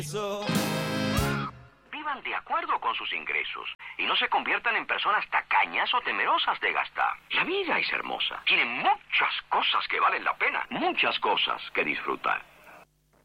Vivan de acuerdo con sus ingresos y no se conviertan en personas tacañas o temerosas de gastar. La vida es hermosa. Tiene muchas cosas que valen la pena, muchas cosas que disfrutar.